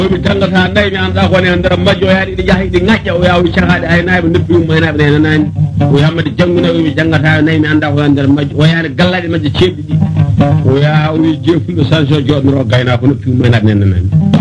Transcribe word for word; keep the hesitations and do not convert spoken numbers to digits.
mi tangata dai mi anda ko ne andar majjo yaadi di jahi di ngacca o yawi cahade ay naybe noppi mum maynabe ne nani o yamade janguna mi jangata nay mi anda ko andar majjo o yaade gallade majjo cebdi di o yawi jefundo sanso jodnoro gayna ko noppi mum maynabe ne nani